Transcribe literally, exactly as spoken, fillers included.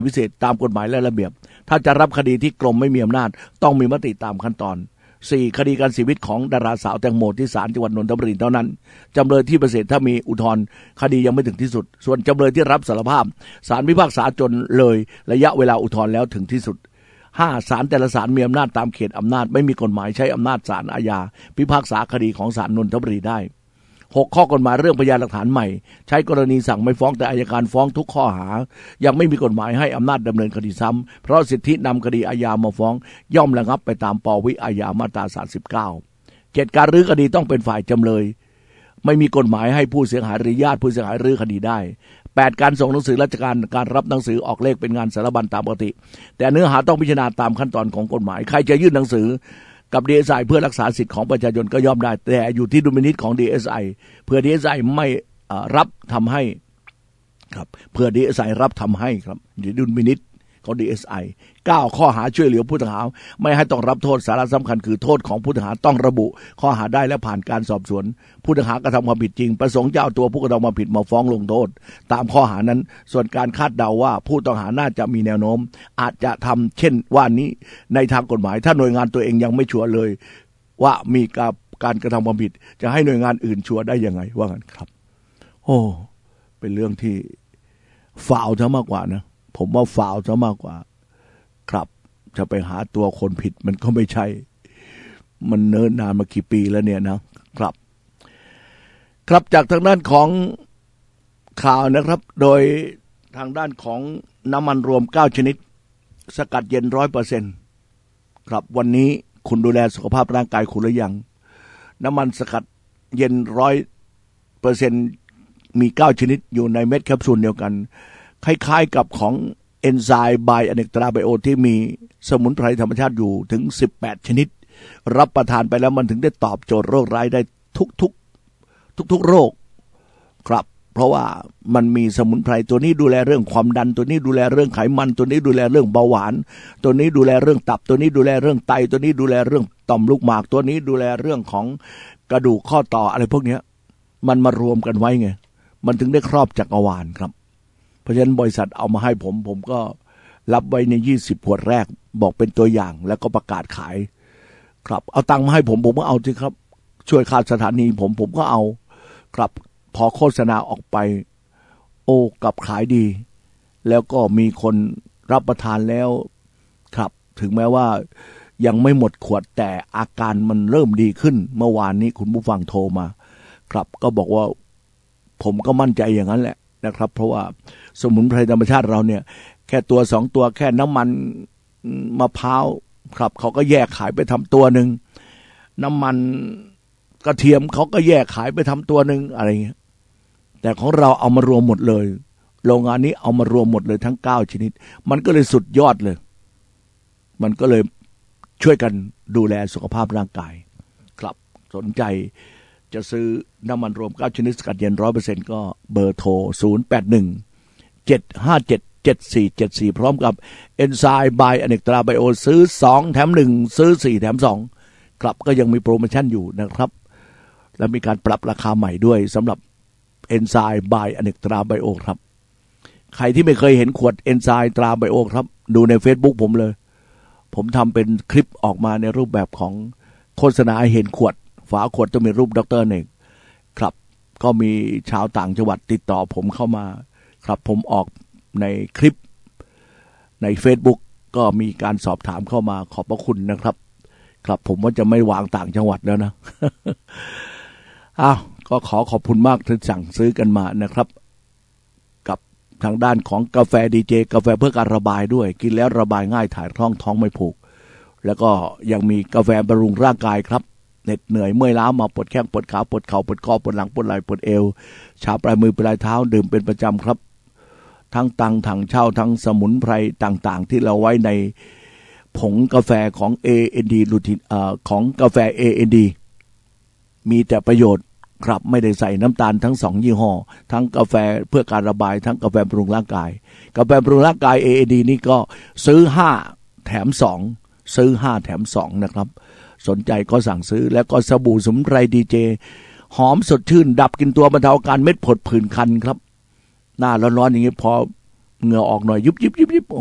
พิเศษตามกฎหมายและระเบียบถ้าจะรับคดีที่กรมไม่มีอำนาจต้องมีมติตามขั้นตอนสี่คดีการเสียชีวิตของดาราสาวแตงโมที่ศาลจังหวัดนนทบุรีเท่านั้นจำเลยที่ปฏิเสธถ้ามีอุทธรณ์คดียังไม่ถึงที่สุดส่วนจำเลยที่รับสารภาพศาลพิพากษาจนเลยระยะเวลาอุทธรณ์แล้วถึงที่สุดห้าศาลแต่ละศาลมีอำนาจตามเขตอำนาจไม่มีกฎหมายใช้อำนาจศาลอาญาพิพากษาคดีของศาลนนทบุรีได้หกข้อกฎหมายเรื่องพยานหลักฐานใหม่ใช้กรณีสั่งไม่ฟ้องแต่อัยการฟ้องทุกข้อหายังไม่มีกฎหมายให้อำนาจดำเนินคดีซ้ำเพราะสิทธินำคดีอาญามาฟ้องย่อมระงับไปตามปวิอาญามาตราสามสิบเก้าเจ็ดการรื้อคดีต้องเป็นฝ่ายจำเลยไม่มีกฎหมายให้ผู้เสียหายหรือญาติผู้เสียหายรื้อคดีได้แปดการส่งหนังสือราชการการรับหนังสือออกเลขเป็นงานสารบัญตามปกติแต่เนื้อหาต้องพิจารณาตามขั้นตอนของกฎหมายใครจะยื่นหนังสือกับ ดี เอส ไอ เพื่อรักษาสิทธิของประชาชนก็ย่อมได้แต่อยู่ที่ดุลพินิจของ ดี เอส ไอ เพื่อ ดี เอส ไอ ไม่รับทำให้ครับเพื่อ ดี เอส ไอ รับทำให้ครับอยู่ดุลพินิจของ ดี เอส ไอ เก้าข้อหาช่วยเหลือผู้ต้องหาไม่ให้ต้องรับโทษสาระสำคัญคือโทษของผู้ต้องหาต้องระบุข้อหาได้และผ่านการสอบสวนผู้ต้องหากระทำความผิดจริงประสงค์จะเอาตัวผู้กระทำความผิดมาฟ้องลงโทษตามข้อหานั้นส่วนการคาดเดาว่าผู้ต้องหาน่าจะมีแนวโน้มอาจจะทำเช่นว่านี้ในทางกฎหมายถ้าหน่วยงานตัวเองยังไม่ชัวร์เลยว่ามีการการกระทำความผิดจะให้หน่วยงานอื่นชัวร์ได้ยังไงว่างั้นครับโอ้เป็นเรื่องที่ฟาวล์ซะมากกว่านะผมว่าฟาวล์ซะมากกว่าครับจะไปหาตัวคนผิดมันก็ไม่ใช่มันเนิ่นนานมากี่ปีแล้วเนี่ยนะครับครับจากทางด้านของข่าวนะครับโดยทางด้านของน้ำมันรวมเก้าชนิดสกัดเย็น ร้อยเปอร์เซ็นต์ ครับวันนี้คุณดูแลสุขภาพร่างกายคุณหรือยังน้ำมันสกัดเย็น ร้อยเปอร์เซ็นต์ มีเก้าชนิดอยู่ในเม็ดแคปซูลเดียวกันคล้ายๆกับของเอนไซม์ไบอเนกตราไบโอที่มีสมุนไพรธรรมชาติอยู่ถึงสิบแปดชนิดรับประทานไปแล้วมันถึงได้ตอบโจทย์โรคร้ายได้ทุกๆทุกๆโรคครับเพราะว่ามันมีสมุนไพรตัวนี้ดูแลเรื่องความดันตัวนี้ดูแลเรื่องไขมันตัวนี้ดูแลเรื่องเบาหวานตัวนี้ดูแลเรื่องตับตัวนี้ดูแลเรื่องไตตัวนี้ดูแลเรื่องต่อมลูกหมากตัวนี้ดูแลเรื่องของกระดูกข้อต่ออะไรพวกนี้มันมารวมกันไว้ไงมันถึงได้ครอบจักรวาลครับเพราะฉะนั้นบริษัทเอามาให้ผมผมก็รับไว้ในยี่สิบขวดแรกบอกเป็นตัวอย่างแล้วก็ประกาศขายครับเอาตังค์มาให้ผมผมก็เอาสิครับช่วยค่าสถานีผมผมก็เอาครับพอโฆษณาออกไปโอ้กลับขายดีแล้วก็มีคนรับประทานแล้วครับถึงแม้ว่ายังไม่หมดขวดแต่อาการมันเริ่มดีขึ้นเมื่อวานนี้คุณผู้ฟังโทรมาครับก็บอกว่าผมก็มั่นใจอย่างนั้นแหละนะครับเพราะว่าสมุนไพรธรรมชาติเราเนี่ยแค่ตัวสองตัวแค่น้ำมันมะพร้าวครับเขาก็แยกขายไปทำตัวหนึ่งน้ำมันกระเทียมเขาก็แยกขายไปทำตัวหนึ่งอะไรเงี้ยแต่ของเราเอามารวมหมดเลยโรงงานนี้เอามารวมหมดเลยทั้งเก้าชนิดมันก็เลยสุดยอดเลยมันก็เลยช่วยกันดูแลสุขภาพร่างกายครับสนใจจะซื้อน้ำมันรวมเก้าชนิดสกัดเย็น ร้อยเปอร์เซ็นต์ ก็เบอร์โทรศูนย์ แปด หนึ่ง เจ็ด ห้า เจ็ด เจ็ด สี่ เจ็ด สี่พร้อมกับเอนไซม์ไบอเนกตราไบโอซื้อสองแถมหนึ่งซื้อสี่แถมสองครับก็ยังมีโปรโมชั่นอยู่นะครับและมีการปรับราคาใหม่ด้วยสำหรับเอนไซม์ไบอเนกตราไบโอครับใครที่ไม่เคยเห็นขวดเอนไซม์ตราไบโอครับดูใน Facebook ผมเลยผมทำเป็นคลิปออกมาในรูปแบบของโฆษณาให้เห็นขวดฝาขวดจะมีรูปดร.เน่งครับก็มีชาวต่างจังหวัดติดต่อผมเข้ามาครับผมออกในคลิปใน Facebook ก็มีการสอบถามเข้ามาขอบพระคุณนะครับครับผมว่าจะไม่วางต่างจังหวัดแล้วนะ อ้าวก็ขอขอบคุณมากที่สั่งซื้อกันมานะครับกับทางด้านของกาแฟดีเจกาแฟเพื่อการระบายด้วยกินแล้วระบายง่ายถ่ายท้องท้องไม่ผูกแล้วก็ยังมีกาแฟบำรุงร่างกายครับเหน็ดเหนื่อยเมื่อยล้ามาปวดแข้งปวดขาปวดเข่าปวดคอปวดหลังปวดไหล่ปวดเอวชาปลายมือปลายเท้าดื่มเป็นประจำครับทั้งตังถังเช่าทั้งสมุนไพรต่างๆที่เราไว้ในผงกาแฟของ เอ เอ็น ดี ลูทินเอ่อของกาแฟ เอ เอ็น ดี มีแต่ประโยชน์ครับไม่ได้ใส่น้ำตาลทั้งสองยี่ห้อทั้งกาแฟเพื่อการระบายทั้งกาแฟบำรุงร่างกายกาแฟบำรุงร่างกาย เอ เอ็น ดี นี่ก็ซื้อห้าแถมสองซื้อห้าแถมสองนะครับสนใจก็สั่งซื้อแล้วก็สบู่สมุนไพรดีเจหอมสดชื่นดับกลิ่นตัวบรรเทาอาการเม็ดผดผื่นคันครับหน้าร้อนๆอย่างนี้พอเหงื่อออกหน่อยยุบยิบยุบยิบ